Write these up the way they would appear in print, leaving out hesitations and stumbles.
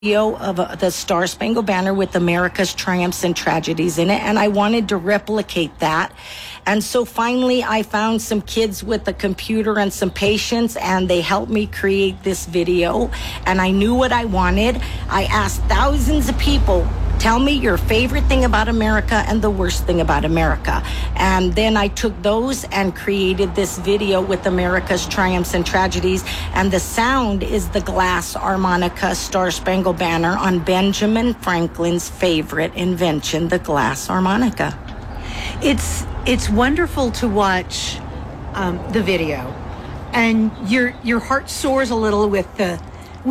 of the Star Spangled Banner with America's triumphs and tragedies in it, and I wanted to replicate that. And so finally I found some kids with a computer and some patience, and they helped me create this video, and I knew what I wanted. I asked thousands of people, tell me your favorite thing about America and the worst thing about America. And then I took those and created this video with America's triumphs and tragedies. And the sound is the glass harmonica Star Spangled Banner on Benjamin Franklin's favorite invention, the glass harmonica. It's wonderful to watch the video, and your heart soars a little with the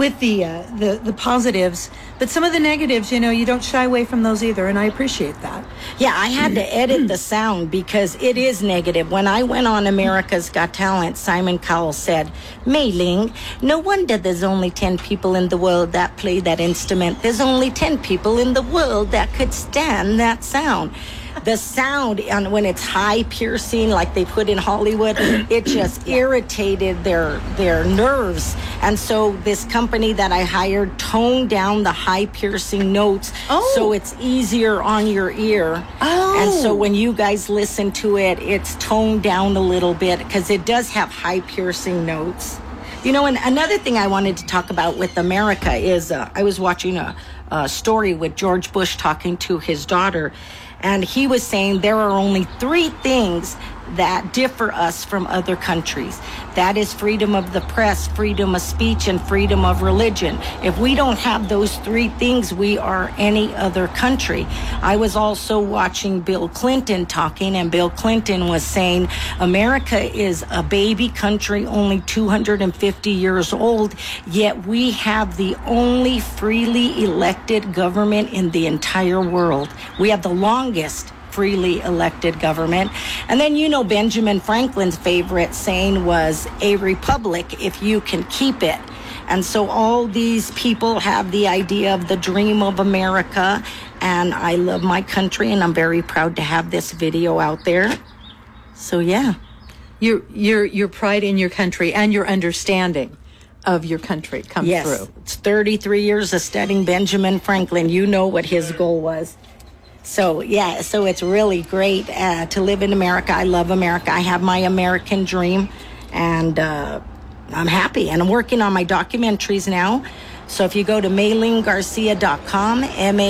positives, but some of the negatives, you don't shy away from those either, and I appreciate that. Yeah, I had to edit the sound because it is negative. When I went on America's Got Talent, Simon Cowell said, Mei-Ling, no wonder there's only 10 people in the world that play that instrument. There's only 10 people in the world that could stand that sound. The sound, and when it's high piercing like they put in Hollywood, it just irritated their nerves. And so this company that I hired toned down the high piercing notes so it's easier on your ear. And so when you guys listen to it, it's toned down a little bit because it does have high piercing notes. And another thing I wanted to talk about with America is I was watching a story with George Bush talking to his daughter, and he was saying there are only 3 things that differ us from other countries. That is freedom of the press, freedom of speech, and freedom of religion. If we don't have those 3 things, we are any other country. I was also watching Bill Clinton talking, and Bill Clinton was saying America is a baby country, only 250 years old, yet we have the only freely elected government in the entire world. We have the longest freely elected government. And then Benjamin Franklin's favorite saying was, a republic if you can keep it. And so all these people have the idea of the dream of America, and I love my country, and I'm very proud to have this video out there. So yeah. Your pride in your country and your understanding of your country come through. Yes, it's 33 years of studying Benjamin Franklin. You know what his goal was. So, yeah, so it's really great to live in America. I love America. I have my American dream, and I'm happy. And I'm working on my documentaries now. So if you go to MeiLingGarcia.com,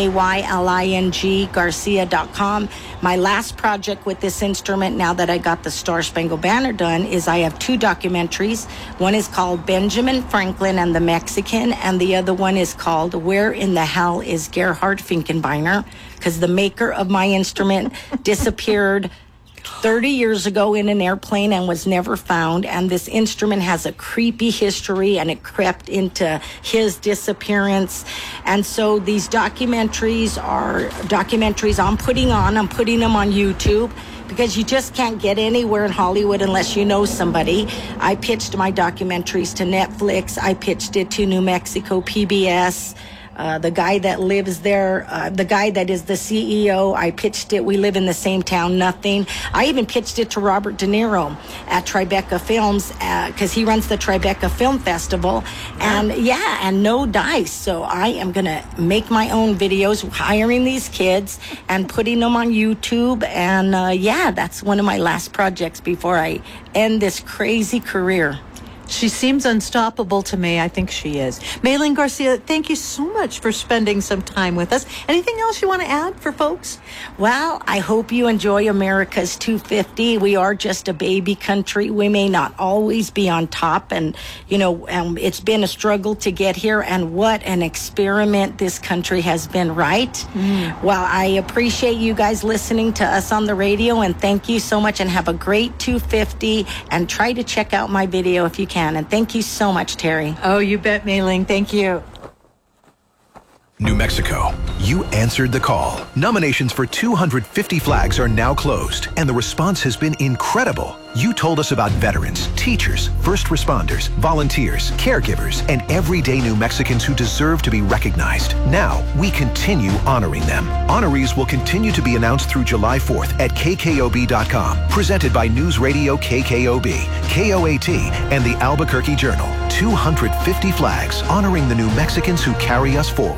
MAYLING Garcia.com, my last project with this instrument, now that I got the Star Spangled Banner done, is I have 2 documentaries. One is called Benjamin Franklin and the Mexican, and the other one is called Where in the Hell is Gerhard Finkenbeiner? Because the maker of my instrument disappeared 30 years ago in an airplane and was never found. And this instrument has a creepy history, and it crept into his disappearance. And so these documentaries are documentaries I'm putting them on YouTube, because you just can't get anywhere in Hollywood unless you know somebody. I pitched my documentaries to Netflix. I pitched it to New Mexico PBS. The guy that lives there, the guy that is the CEO, I pitched it. We live in the same town, nothing. I even pitched it to Robert De Niro at Tribeca Films, because he runs the Tribeca Film Festival. And and no dice. So I am going to make my own videos, hiring these kids and putting them on YouTube. And that's one of my last projects before I end this crazy career. She seems unstoppable to me. I think she is. Mei-Ling Garcia, thank you so much for spending some time with us. Anything else you want to add for folks? Well, I hope you enjoy America's 250. We are just a baby country. We may not always be on top, and it's been a struggle to get here, and what an experiment this country has been, right? Well, I appreciate you guys listening to us on the radio, and thank you so much, and have a great 250, and try to check out my video if you can. And thank you so much, Terry. Oh, you bet, Mei-Ling. Thank you. New Mexico, you answered the call. Nominations for 250 flags are now closed, and the response has been incredible. You told us about veterans, teachers, first responders, volunteers, caregivers, and everyday New Mexicans who deserve to be recognized. Now, we continue honoring them. Honorees will continue to be announced through July 4th at KKOB.com. Presented by News Radio KKOB, KOAT, and the Albuquerque Journal. 250 flags honoring the New Mexicans who carry us forward.